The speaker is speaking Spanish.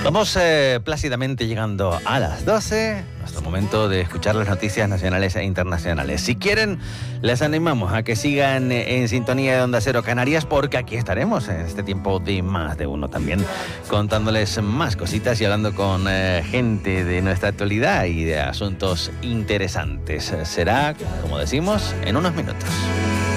Vamos plácidamente llegando a las 12, nuestro momento de escuchar las noticias nacionales e internacionales. Si quieren, les animamos a que sigan en sintonía de Onda Cero Canarias, porque aquí estaremos en este tiempo de Más de Uno también, contándoles más cositas y hablando con gente de nuestra actualidad y de asuntos interesantes. Será, como decimos, en unos minutos.